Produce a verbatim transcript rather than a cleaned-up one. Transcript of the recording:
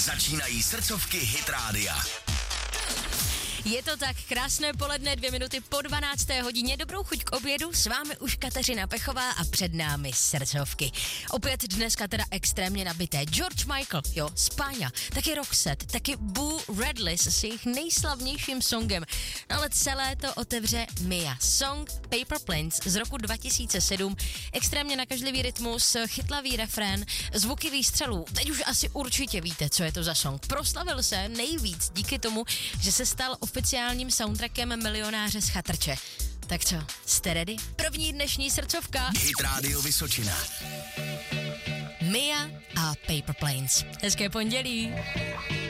Začínají srdcovky Hit Rádia. Je to tak, krásné poledne, dvě minuty po dvanácté hodině, dobrou chuť k obědu, s vámi už Kateřina Pechová a před námi srdcovky. Opět dneska teda extrémně nabité. George Michael, jo, Spáňa, taky Roxette, taky Boo Radley s jejich nejslavnějším songem. No ale celé to otevře Mia. Song Paper Planes z roku dva tisíce sedm, extrémně nakažlivý rytmus, chytlavý refrén, zvuky výstřelů. Teď už asi určitě víte, co je to za song. Proslavil se nejvíc díky tomu, že se stal oficiálním soundtrackem Milionáře z chatrče. Tak co, jste ready? První dnešní srdcovka. Hit Radio Vysočina. Mia a Paper Planes. Hezké pondělí.